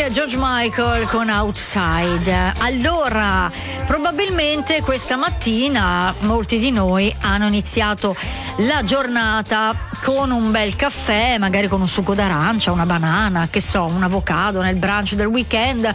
è George Michael con Outside. Allora, probabilmente questa mattina molti di noi hanno iniziato la giornata con un bel caffè, magari con un succo d'arancia, una banana, che so, un avocado nel brunch del weekend,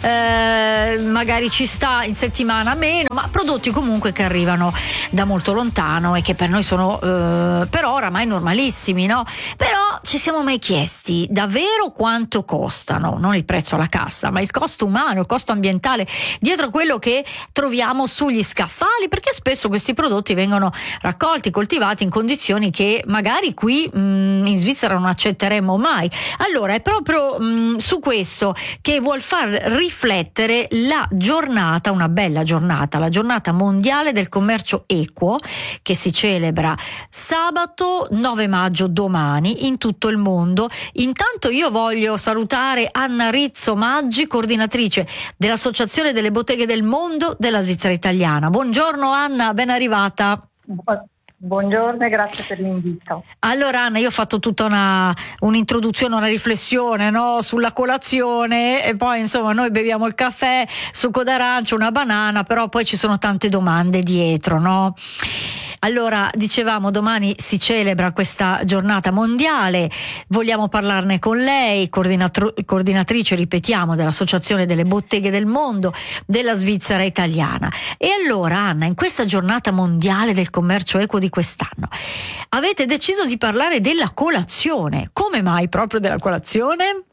magari ci sta in settimana meno, ma prodotti comunque che arrivano da molto lontano e che per noi sono però oramai normalissimi, no? Però ci siamo mai chiesti davvero quanto costano, non il prezzo alla cassa, ma il costo umano, il costo ambientale dietro quello che troviamo sugli scaffali, perché spesso questi prodotti vengono raccolti, coltivati in condizioni che magari qui in Svizzera non accetteremmo mai. Allora è proprio su questo che vuol far riflettere la giornata, una bella giornata, la giornata mondiale del commercio equo, che si celebra sabato 9 maggio, domani, in tutto il mondo. Intanto io voglio salutare Anna Rizzo Maggi, coordinatrice dell'Associazione delle Botteghe del Mondo della Svizzera Italiana. Buongiorno Anna, ben arrivata. Buongiorno e grazie per l'invito. Allora Anna, io ho fatto tutta un'introduzione, una riflessione, no, sulla colazione, e poi insomma noi beviamo il caffè, succo d'arancia, una banana, però poi ci sono tante domande dietro, no? Allora, dicevamo, domani si celebra questa giornata mondiale, vogliamo parlarne con lei, coordinatrice, ripetiamo, dell'Associazione delle Botteghe del Mondo della Svizzera Italiana. E allora, Anna, in questa giornata mondiale del commercio equo di quest'anno, avete deciso di parlare della colazione. Come mai proprio della colazione?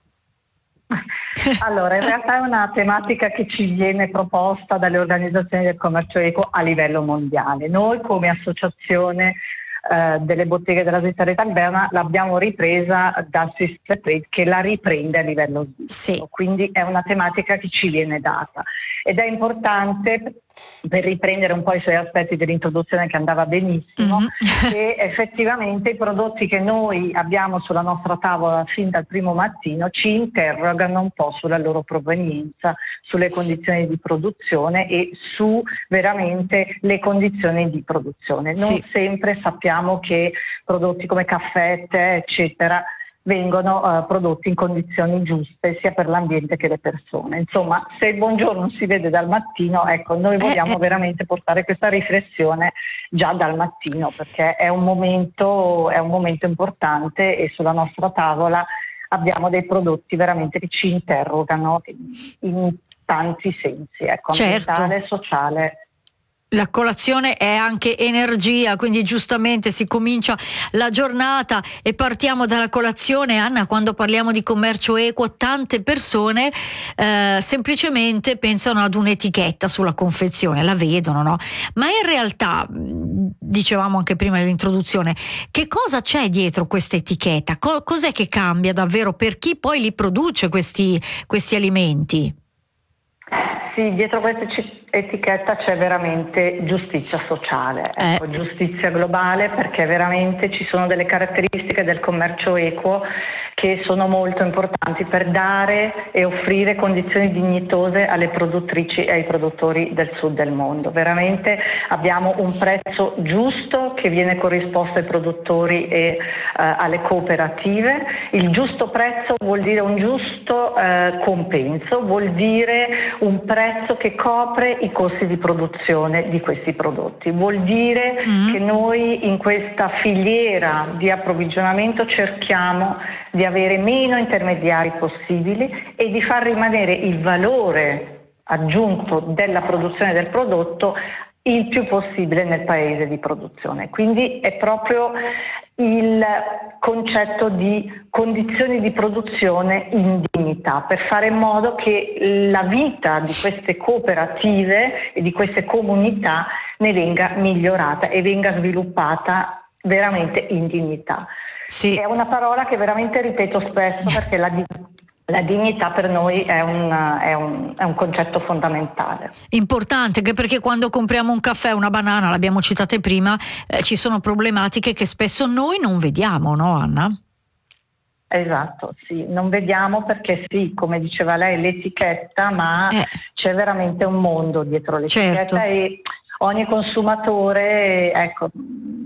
Allora, in realtà è una tematica che ci viene proposta dalle organizzazioni del commercio equo a livello mondiale. Noi come associazione delle botteghe della Svizzera Italiana l'abbiamo ripresa da Swiss Trade, che la riprende a livello svizzero. Sì. Quindi è una tematica che ci viene data ed è importante per riprendere un po' i suoi aspetti dell'introduzione, che andava benissimo, che effettivamente i prodotti che noi abbiamo sulla nostra tavola fin dal primo mattino ci interrogano un po' sulla loro provenienza, sulle condizioni di produzione e su veramente le condizioni di produzione. Non sempre sappiamo che prodotti come caffè, tè, eccetera, vengono prodotti in condizioni giuste sia per l'ambiente che le persone. Insomma, se il buongiorno si vede dal mattino, ecco, noi vogliamo veramente portare questa riflessione già dal mattino, perché è un momento importante e sulla nostra tavola abbiamo dei prodotti veramente che ci interrogano in tanti sensi, ecco, ambientale, sociale. La colazione è anche energia, quindi giustamente si comincia la giornata e partiamo dalla colazione. Anna, quando parliamo di commercio equo, tante persone semplicemente pensano ad un'etichetta sulla confezione, la vedono, no? Ma in realtà, dicevamo anche prima dell'introduzione, che cosa c'è dietro questa etichetta? Cos'è che cambia davvero per chi poi li produce questi alimenti? Sì, dietro questa etichetta c'è veramente giustizia sociale, ecco, giustizia globale, perché veramente ci sono delle caratteristiche del commercio equo che sono molto importanti per dare e offrire condizioni dignitose alle produttrici e ai produttori del sud del mondo. Veramente abbiamo un prezzo giusto che viene corrisposto ai produttori e alle cooperative. Il giusto prezzo vuol dire un giusto compenso, vuol dire un prezzo che copre i costi di produzione di questi prodotti. Vuol dire che noi in questa filiera di approvvigionamento cerchiamo di avere meno intermediari possibili e di far rimanere il valore aggiunto della produzione del prodotto il più possibile nel paese di produzione. Quindi è proprio il concetto di condizioni di produzione in dignità, per fare in modo che la vita di queste cooperative e di queste comunità ne venga migliorata e venga sviluppata veramente in dignità. Sì. È una parola che veramente ripeto spesso, perché la dignità per noi è un concetto fondamentale. Importante, anche perché quando compriamo un caffè, una banana, l'abbiamo citate prima, ci sono problematiche che spesso noi non vediamo, no Anna? Esatto, sì, non vediamo perché sì, come diceva lei, l'etichetta, ma c'è veramente un mondo dietro l'etichetta, certo. E ogni consumatore, ecco,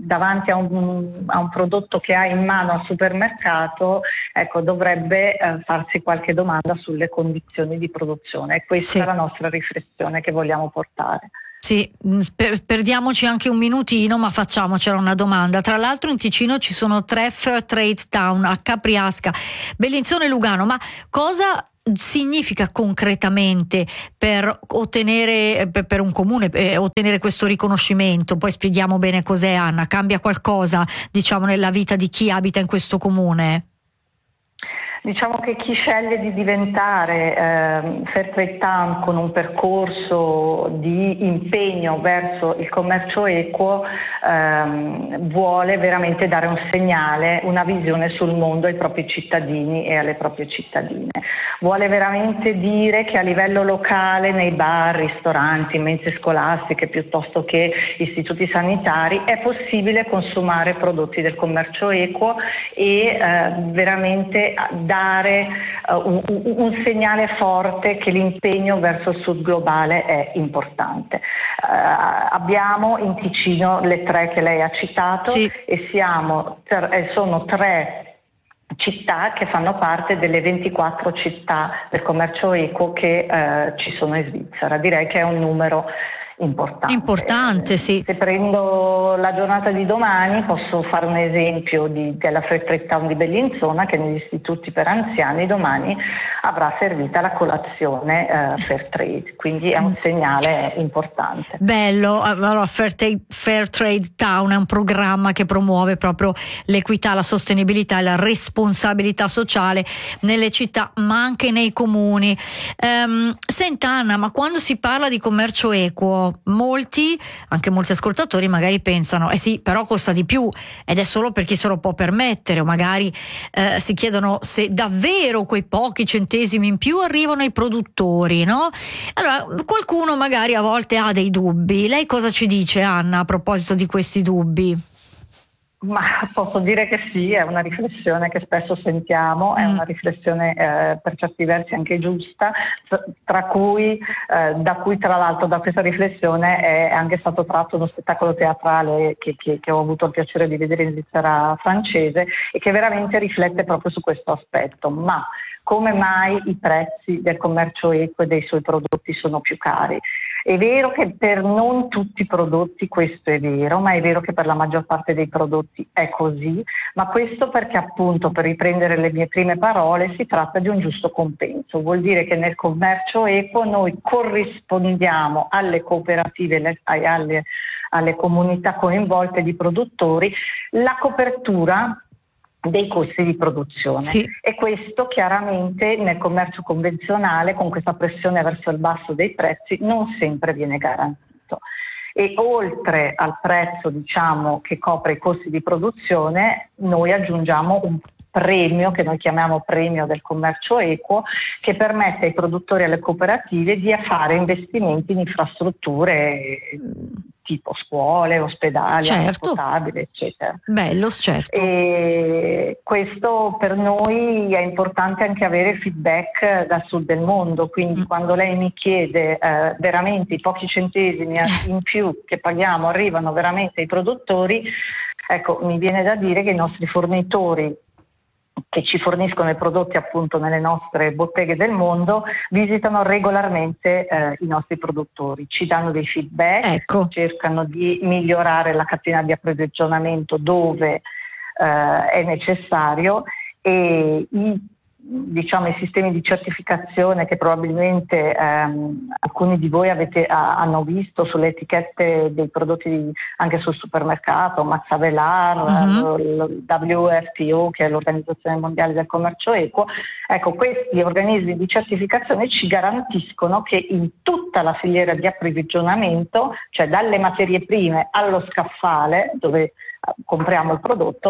davanti a un prodotto che ha in mano al supermercato, ecco, dovrebbe farsi qualche domanda sulle condizioni di produzione, e questa è la nostra riflessione che vogliamo portare. Sì, perdiamoci anche un minutino, ma facciamocela una domanda. Tra l'altro in Ticino ci sono 3 Fair Trade Town, a Capriasca, Bellinzona e Lugano, ma cosa significa concretamente per ottenere, per un comune, ottenere questo riconoscimento? Poi spieghiamo bene cos'è, Anna. Cambia qualcosa, diciamo, nella vita di chi abita in questo comune? Diciamo che chi sceglie di diventare Fair Trade Town con un percorso di impegno verso il commercio equo vuole veramente dare un segnale, una visione sul mondo ai propri cittadini e alle proprie cittadine. Vuole veramente dire che a livello locale, nei bar, ristoranti, mense scolastiche piuttosto che istituti sanitari, è possibile consumare prodotti del commercio equo e veramente dare un segnale forte che l'impegno verso il sud globale è importante. Abbiamo in Ticino le 3 che lei ha citato, sì, e sono 3 città che fanno parte delle 24 città del commercio equo che ci sono in Svizzera. Direi che è un numero importante, sì. Se prendo la giornata di domani posso fare un esempio della Fair Trade Town di Bellinzona, che negli istituti per anziani domani avrà servita la colazione Fair Trade, quindi è un segnale importante. Bello. Allora, Fair Trade Town è un programma che promuove proprio l'equità, la sostenibilità e la responsabilità sociale nelle città ma anche nei comuni. Senta Anna, ma quando si parla di commercio equo, molti ascoltatori magari pensano sì, però costa di più ed è solo per chi se lo può permettere, o magari si chiedono se davvero quei pochi centesimi in più arrivano ai produttori, no? Allora qualcuno magari a volte ha dei dubbi. Lei cosa ci dice, Anna, a proposito di questi dubbi? Ma posso dire che sì, è una riflessione che spesso sentiamo, è una riflessione per certi versi anche giusta, da cui tra l'altro da questa riflessione è anche stato tratto uno spettacolo teatrale che ho avuto il piacere di vedere in Svizzera francese e che veramente riflette proprio su questo aspetto. Ma come mai i prezzi del commercio equo e dei suoi prodotti sono più cari? È vero che per non tutti i prodotti questo è vero, ma è vero che per la maggior parte dei prodotti è così, ma questo perché, appunto, per riprendere le mie prime parole, si tratta di un giusto compenso. Vuol dire che nel commercio equo noi corrispondiamo alle cooperative e alle comunità coinvolte di produttori la copertura dei costi di produzione, sì. E questo chiaramente nel commercio convenzionale, con questa pressione verso il basso dei prezzi, non sempre viene garantito. E oltre al prezzo, diciamo, che copre i costi di produzione, noi aggiungiamo un premio che noi chiamiamo premio del commercio equo, che permette ai produttori e alle cooperative di fare investimenti in infrastrutture tipo scuole, ospedali, acqua potabile, eccetera. Bello, certo. E questo per noi è importante anche avere feedback dal sud del mondo, quindi quando lei mi chiede veramente i pochi centesimi in più che paghiamo arrivano veramente ai produttori, ecco, mi viene da dire che i nostri fornitori che ci forniscono i prodotti appunto nelle nostre botteghe del mondo visitano regolarmente i nostri produttori, ci danno dei feedback, ecco. Cercano di migliorare la catena di approvvigionamento dove è necessario, e i sistemi di certificazione che probabilmente alcuni di voi hanno visto sulle etichette dei prodotti anche sul supermercato, Mazzavelar, il WFTO, che è l'Organizzazione Mondiale del Commercio Equo. Ecco, questi organismi di certificazione ci garantiscono che in tutta la filiera di approvvigionamento, cioè dalle materie prime allo scaffale dove compriamo il prodotto,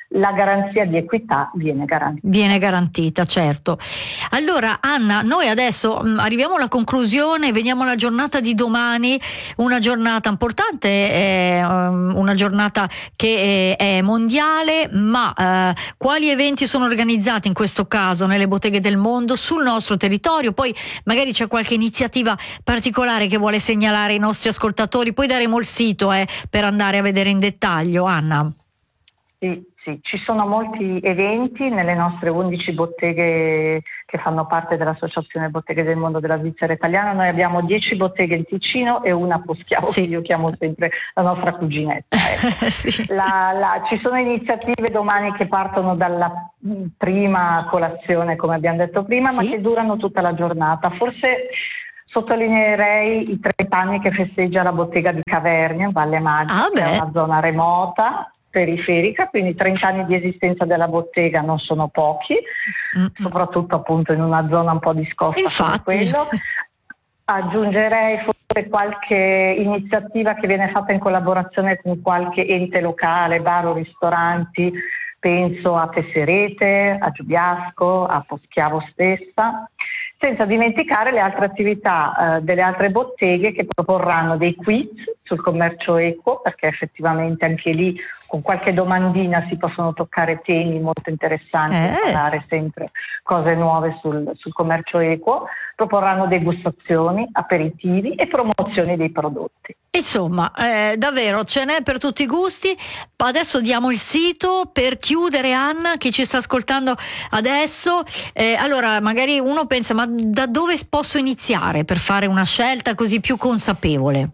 la garanzia di equità viene garantita. Viene garantita, certo. Allora Anna, noi adesso arriviamo alla conclusione, veniamo alla giornata di domani, una giornata importante, una giornata che è mondiale, ma quali eventi sono organizzati in questo caso nelle botteghe del mondo sul nostro territorio? Poi magari c'è qualche iniziativa particolare che vuole segnalare ai nostri ascoltatori, poi daremo il sito per andare a vedere in dettaglio, Anna. Sì, ci sono molti eventi nelle nostre 11 botteghe che fanno parte dell'Associazione Botteghe del Mondo della Svizzera Italiana. Noi abbiamo 10 botteghe in Ticino e una a Poschiavo, che io chiamo sempre la nostra cuginetta. Sì. Ci sono iniziative domani che partono dalla prima colazione, come abbiamo detto prima, ma che durano tutta la giornata. Forse sottolineerei i 30 anni che festeggia la bottega di Cavernia, in Valle Maggia, che è una zona remota, periferica, quindi 30 anni di esistenza della bottega non sono pochi, soprattutto appunto in una zona un po' discosta. Infatti. Come quello. Aggiungerei forse qualche iniziativa che viene fatta in collaborazione con qualche ente locale, bar o ristoranti, penso a Tesserete, a Giubiasco, a Poschiavo stessa, senza dimenticare le altre attività delle altre botteghe che proporranno dei quiz sul commercio equo, perché effettivamente anche lì con qualche domandina si possono toccare temi molto interessanti e imparare sempre cose nuove sul commercio equo. Proporranno degustazioni, aperitivi e promozioni dei prodotti. Insomma, davvero ce n'è per tutti i gusti. Adesso diamo il sito per chiudere, Anna, chi ci sta ascoltando adesso. Allora, magari uno pensa, ma da dove posso iniziare per fare una scelta così più consapevole?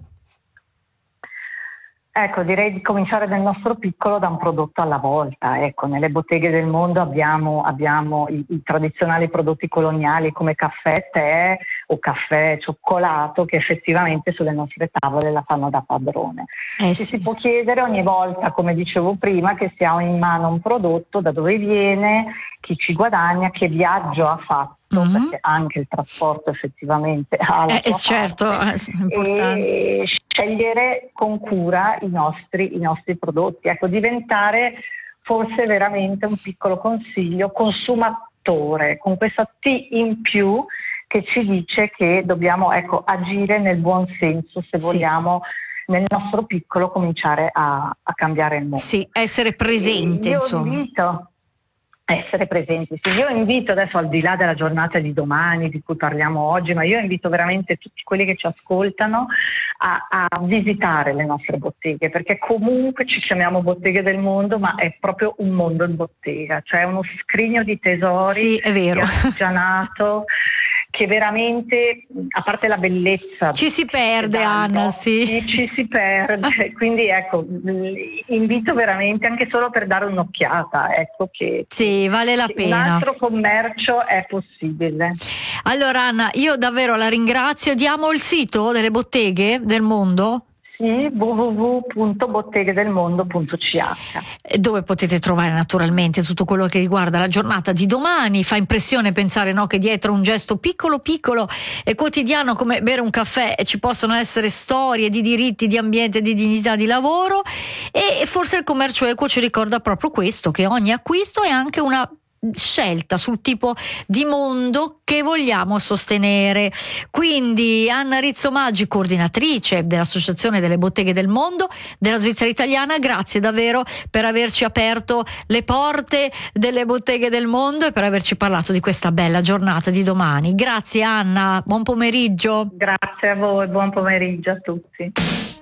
Ecco, direi di cominciare nel nostro piccolo, da un prodotto alla volta. Ecco, nelle botteghe del mondo abbiamo i tradizionali prodotti coloniali come caffè, tè o caffè, cioccolato, che effettivamente sulle nostre tavole la fanno da padrone. Si può chiedere ogni volta, come dicevo prima, che si ha in mano un prodotto, da dove viene, chi ci guadagna, che viaggio ha fatto, perché anche il trasporto effettivamente ha la sua certo, parte, è importante. E scegliere con cura i nostri prodotti, ecco, diventare forse veramente un piccolo consiglio consumatore, con questa T in più che ci dice che dobbiamo agire nel buon senso se vogliamo nel nostro piccolo cominciare a cambiare il mondo. Sì, essere presente, insomma. Essere presenti. Sì, io invito adesso, al di là della giornata di domani di cui parliamo oggi, ma io invito veramente tutti quelli che ci ascoltano a visitare le nostre botteghe, perché comunque ci chiamiamo Botteghe del Mondo, ma è proprio un mondo in bottega, cioè uno scrigno di tesori, di artigianato, che veramente, a parte la bellezza, ci si perde, Anna, ci si perde, quindi ecco, invito veramente anche solo per dare un'occhiata, ecco, che vale la pena. Un altro commercio è possibile. Allora Anna, io davvero la ringrazio. Diamo il sito delle botteghe del mondo? Sì, www.botteghedelmondo.ch, dove potete trovare naturalmente tutto quello che riguarda la giornata di domani. Fa impressione pensare che dietro un gesto piccolo e quotidiano come bere un caffè ci possono essere storie di diritti, di ambiente, di dignità di lavoro, e forse il commercio equo ci ricorda proprio questo, che ogni acquisto è anche una scelta sul tipo di mondo che vogliamo sostenere. Quindi Anna Rizzomaggi, coordinatrice dell'Associazione delle Botteghe del Mondo della Svizzera Italiana, grazie davvero per averci aperto le porte delle Botteghe del Mondo e per averci parlato di questa bella giornata di domani. Grazie Anna, buon pomeriggio. Grazie a voi, buon pomeriggio a tutti.